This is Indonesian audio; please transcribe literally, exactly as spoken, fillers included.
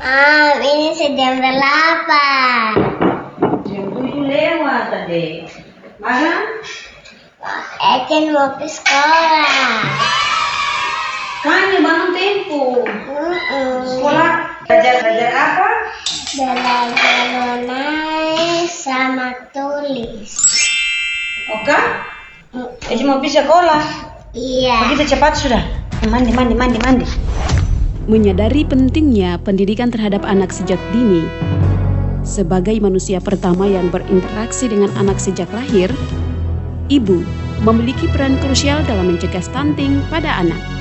Ah, ini sedang delapan. Jam tujuh lewat tadi. Mana? Eken mau ke sekolah. Kan bangun tempo. Mm-mm. Sekolah belajar-belajar apa? Belajar menulis sama tulis. Oke? Mm-mm. Jadi mau pergi sekolah. Iya. Begitu cepat sudah. Mandi, mandi, mandi, mandi. Menyadari pentingnya pendidikan terhadap anak sejak dini, sebagai manusia pertama yang berinteraksi dengan anak sejak lahir, ibu memiliki peran krusial dalam mencegah stunting pada anak.